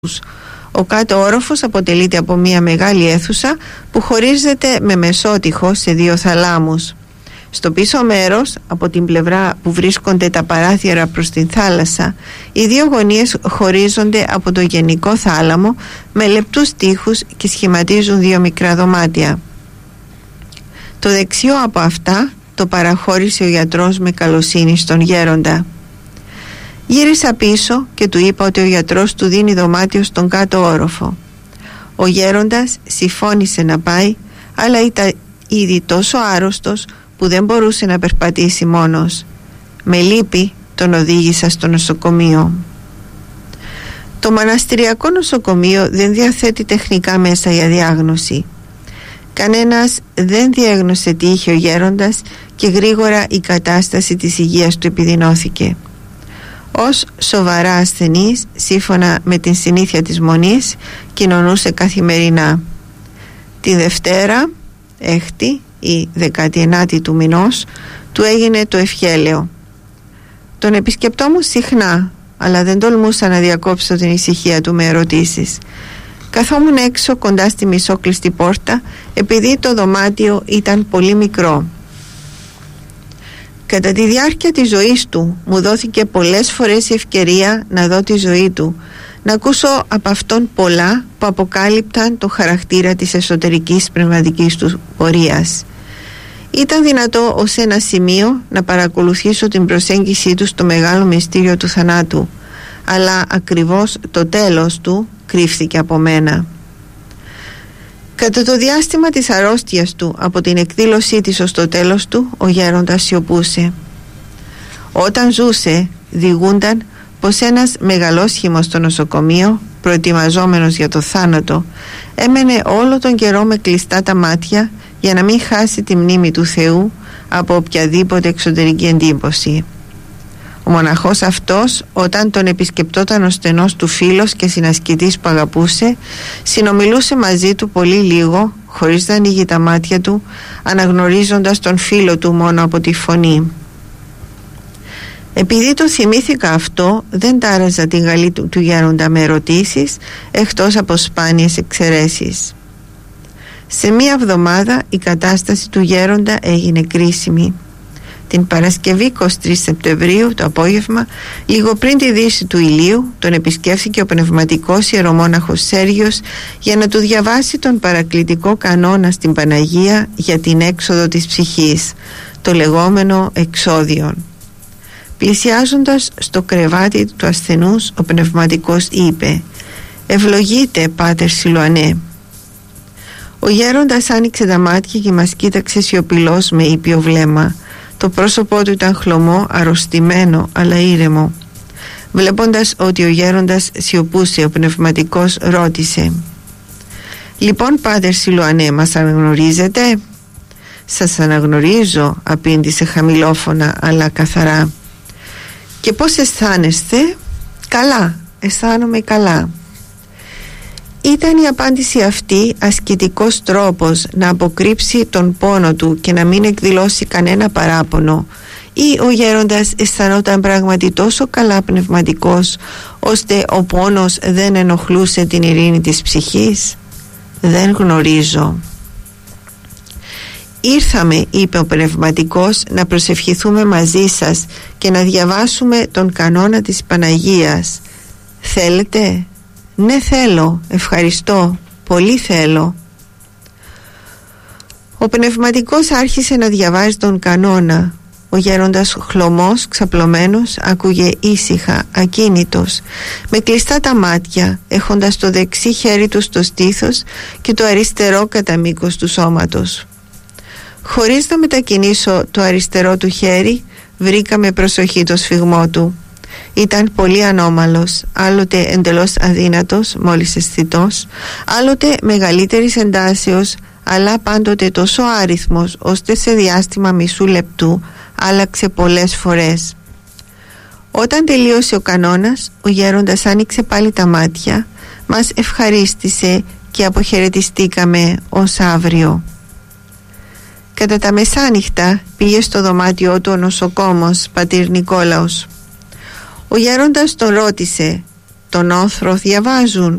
Ο κάτω όροφος αποτελείται από μια μεγάλη αίθουσα που χωρίζεται με μεσότυχο σε δύο θαλάμους. Στο πίσω μέρος, από την πλευρά που βρίσκονται τα παράθυρα προς την θάλασσα, οι δύο γωνίες χωρίζονται από το γενικό θάλαμο με λεπτούς τοίχους και σχηματίζουν δύο μικρά δωμάτια. Το δεξιό από αυτά το παραχώρησε ο γιατρός με καλοσύνη στον γέροντα. Γύρισα πίσω και του είπα ότι ο γιατρός του δίνει δωμάτιο στον κάτω όροφο. Ο γέροντας συμφώνησε να πάει, αλλά ήταν ήδη τόσο άρρωστος που δεν μπορούσε να περπατήσει μόνος. Με λύπη τον οδήγησα στο νοσοκομείο. Το μοναστηριακό νοσοκομείο δεν διαθέτει τεχνικά μέσα για διάγνωση. Κανένας δεν διέγνωσε τι είχε ο γέροντας και γρήγορα η κατάσταση της υγείας του επιδεινώθηκε. Ως σοβαρά ασθενής, σύμφωνα με την συνήθεια της Μονής, κοινωνούσε καθημερινά. Τη Δευτέρα, 6η ή 19η του μηνός, του έγινε το ευχέλαιο. Τον επισκεπτόμουν συχνά, αλλά δεν τολμούσα να διακόψω την ησυχία του με ερωτήσεις. Καθόμουν έξω κοντά στη μισόκλειστη πόρτα, επειδή το δωμάτιο ήταν πολύ μικρό. Κατά τη διάρκεια της ζωής του μου δόθηκε πολλές φορές η ευκαιρία να δω τη ζωή του, να ακούσω από αυτόν πολλά που αποκάλυπταν το χαρακτήρα της εσωτερικής πνευματικής του πορείας. Ήταν δυνατό ως ένα σημείο να παρακολουθήσω την προσέγγιση του στο μεγάλο μυστήριο του θανάτου, αλλά ακριβώς το τέλος του κρύφθηκε από μένα. Κατά το διάστημα της αρρώστιας του, από την εκδήλωσή της ως το τέλος του, ο γέροντας σιωπούσε. Όταν ζούσε, διηγούνταν πως ένας μεγαλόσχημος στο νοσοκομείο, προετοιμαζόμενος για το θάνατο, έμενε όλο τον καιρό με κλειστά τα μάτια για να μην χάσει τη μνήμη του Θεού από οποιαδήποτε εξωτερική εντύπωση. Ο μοναχός αυτός, όταν τον επισκεπτόταν ο στενός του φίλος και συνασκητής που αγαπούσε, συνομιλούσε μαζί του πολύ λίγο, χωρίς να ανοίγει τα μάτια του, αναγνωρίζοντας τον φίλο του μόνο από τη φωνή. Επειδή το θυμήθηκα αυτό, δεν τάραζα την γαλή του γέροντα με ερωτήσεις, εκτός από σπάνιες εξαιρέσεις. Σε μία εβδομάδα η κατάσταση του γέροντα έγινε κρίσιμη. Την Παρασκευή 23 Σεπτεμβρίου το απόγευμα, λίγο πριν τη δύση του ηλίου, τον επισκέφθηκε ο πνευματικός ιερομόναχος Σέργιος για να του διαβάσει τον παρακλητικό κανόνα στην Παναγία για την έξοδο της ψυχής, το λεγόμενο εξόδιον. Πλησιάζοντας στο κρεβάτι του ασθενούς, ο πνευματικός είπε: «Ευλογείτε, Πάτερ Σιλουανέ». Ο γέροντας άνοιξε τα μάτια και μας κοίταξε σιωπηλός με ήπιο βλέμμα. Το πρόσωπό του ήταν χλωμό, αρρωστημένο αλλά ήρεμο. Βλέποντας ότι ο γέροντας σιωπούσε, ο πνευματικός ρώτησε: «Λοιπόν, Πάτερ Σιλουανέ, μας αναγνωρίζετε?» «Σας αναγνωρίζω», απήντησε χαμηλόφωνα αλλά καθαρά. «Και πώς αισθάνεστε?» «Καλά, αισθάνομαι καλά». Ήταν η απάντηση αυτή ασκητικός τρόπος να αποκρύψει τον πόνο του και να μην εκδηλώσει κανένα παράπονο, ή ο γέροντας αισθανόταν πράγματι τόσο καλά πνευματικός ώστε ο πόνος δεν ενοχλούσε την ειρήνη της ψυχής? «Δεν γνωρίζω». «Ήρθαμε», είπε ο πνευματικός, «να προσευχηθούμε μαζί σας και να διαβάσουμε τον κανόνα της Παναγίας. Θέλετε?» «Ναι, θέλω, ευχαριστώ, πολύ θέλω». Ο πνευματικός άρχισε να διαβάζει τον κανόνα. Ο γέροντας χλωμός, ξαπλωμένος, άκουγε ήσυχα, ακίνητος, με κλειστά τα μάτια, έχοντας το δεξί χέρι του στο στήθος και το αριστερό κατά μήκος του σώματος. Χωρίς να μετακινήσω το αριστερό του χέρι, βρήκα με προσοχή το σφιγμό του. Ήταν πολύ ανώμαλος, άλλοτε εντελώς αδύνατος, μόλις αισθητός, άλλοτε μεγαλύτερης εντάσεως, αλλά πάντοτε τόσο άριθμος, ώστε σε διάστημα μισού λεπτού άλλαξε πολλές φορές. Όταν τελείωσε ο κανόνας, ο γέροντας άνοιξε πάλι τα μάτια, μας ευχαρίστησε και αποχαιρετιστήκαμε ως αύριο. Κατά τα μεσάνυχτα πήγε στο δωμάτιό του ο νοσοκόμος, πατήρ Νικόλαος. Ο γέροντας τον ρώτησε: τον όθρο διαβάζουν.